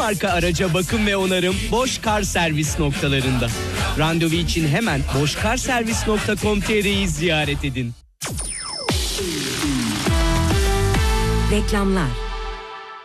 marka araca bakım ve onarım Boş Kar Servis noktalarında. Randevu için hemen boşkarservis.com.tr'yi ziyaret edin. Reklamlar.